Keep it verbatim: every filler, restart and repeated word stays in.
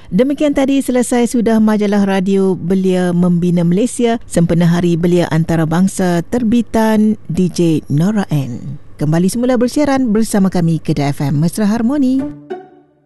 Demikian tadi selesai sudah majalah radio Belia Membina Malaysia sempena Hari Belia Antarabangsa terbitan D J Nora N. Kembali semula bersiaran bersama kami Kedah F M Mesra Harmoni.